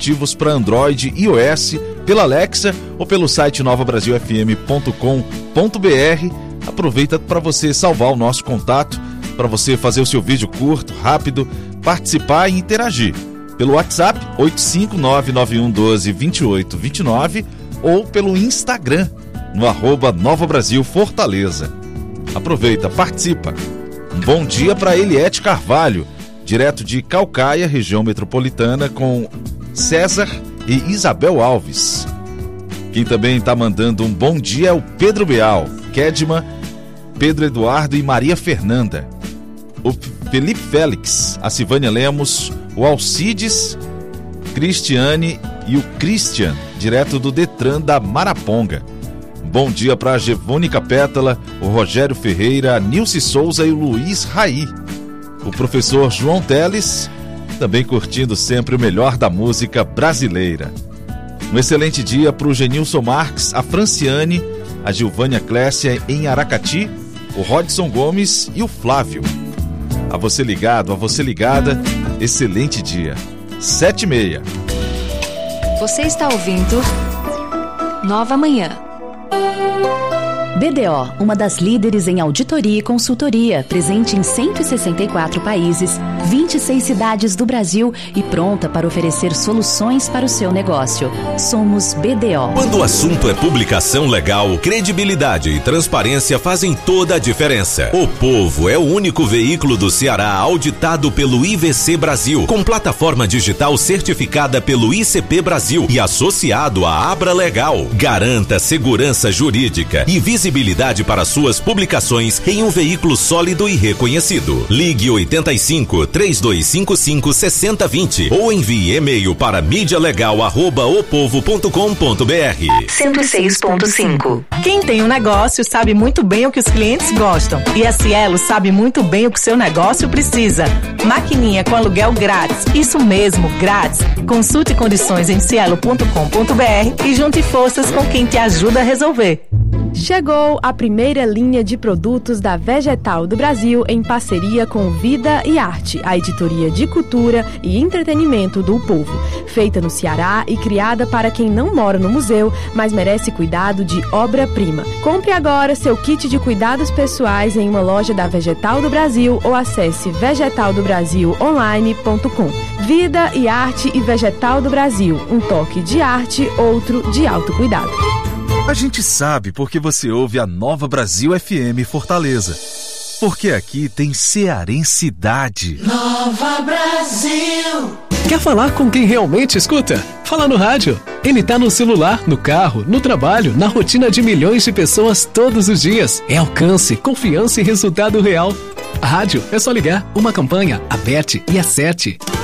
aplicativos para Android e iOS pela Alexa ou pelo site novabrasilfm.com.br. Aproveita para você salvar o nosso contato, para você fazer o seu vídeo curto, rápido, participar e interagir. Pelo WhatsApp 85991122829 ou pelo Instagram no @NovaBrasilFortaleza. Aproveita, participa. Um bom dia para Eliette Carvalho, direto de Caucaia, região metropolitana, com César e Isabel Alves. Quem também está mandando um bom dia é o Pedro Beal, Kedma, Pedro Eduardo e Maria Fernanda. O Felipe Félix, a Silvânia Lemos, o Alcides, Cristiane e o Christian, direto do Detran da Maraponga. Bom dia para a Gevônica Pétala, o Rogério Ferreira, a Nilce Souza e o Luiz Raí. O professor João Teles, também curtindo sempre o melhor da música brasileira. Um excelente dia para o Genilson Marques, a Franciane, a Gilvânia Clécia em Aracati, o Rodson Gomes e o Flávio. A você ligado, a você ligada, excelente dia. 7h30. Você está ouvindo Nova Manhã. BDO, uma das líderes em auditoria e consultoria, presente em 164 países, 26 cidades do Brasil e pronta para oferecer soluções para o seu negócio. Somos BDO. Quando o assunto é publicação legal, credibilidade e transparência fazem toda a diferença. O Povo é o único veículo do Ceará auditado pelo IVC Brasil, com plataforma digital certificada pelo ICP Brasil e associado à Abra Legal. Garanta segurança jurídica e visibilidade para suas publicações em um veículo sólido e reconhecido. Ligue 85-3255-6020 ou envie e-mail para mídialegal@opovo.com.br. 106.5. Quem tem um negócio sabe muito bem o que os clientes gostam. E a Cielo sabe muito bem o que seu negócio precisa. Maquininha com aluguel grátis. Isso mesmo, grátis. Consulte condições em cielo.com.br e junte forças com quem te ajuda a resolver. Chegou a primeira linha de produtos da Vegetal do Brasil em parceria com Vida e Arte, a editoria de cultura e entretenimento do povo. Feita no Ceará e criada para quem não mora no museu, mas merece cuidado de obra-prima. Compre agora seu kit de cuidados pessoais em uma loja da Vegetal do Brasil ou acesse vegetaldobrasilonline.com. Vida e Arte e Vegetal do Brasil, um toque de arte, outro de autocuidado. A gente sabe porque você ouve a Nova Brasil FM Fortaleza. Porque aqui tem cearensidade. Nova Brasil. Quer falar com quem realmente escuta? Fala no rádio. Ele tá no celular, no carro, no trabalho, na rotina de milhões de pessoas todos os dias. É alcance, confiança e resultado real. A rádio é só ligar, uma campanha, aperte e acerte.